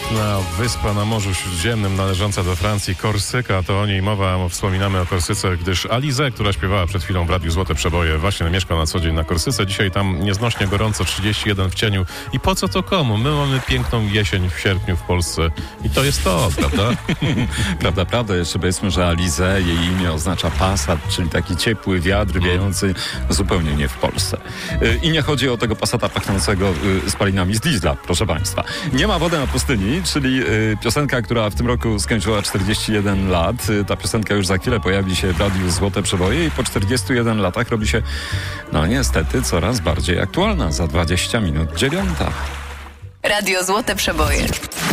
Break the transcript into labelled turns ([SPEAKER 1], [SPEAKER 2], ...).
[SPEAKER 1] piękna wyspa na Morzu Śródziemnym należąca do Francji, Korsyka. To o niej mowa, wspominamy o Korsyce, gdyż Alizée, która śpiewała przed chwilą w Radiu Złote Przeboje, właśnie mieszka na co dzień na Korsyce. Dzisiaj tam nieznośnie gorąco, 31 w cieniu. I po co to komu? My mamy piękną jesień w sierpniu w Polsce i to jest to, prawda?
[SPEAKER 2] Prawda. Jeszcze powiedzmy, że Alizée, jej imię oznacza Passat, czyli taki ciepły wiatr wiejący zupełnie nie w Polsce. I nie chodzi o tego Passata pachnącego spalinami z diesla, proszę Państwa. Nie ma wody na pustyni, czyli piosenka, która w tym roku skończyła 41 lat. Ta piosenka już za chwilę pojawi się w Radiu Złote Przeboje i po 41 latach robi się, no niestety, coraz bardziej aktualna. Za 20 minut 9.
[SPEAKER 3] Radio Złote Przeboje.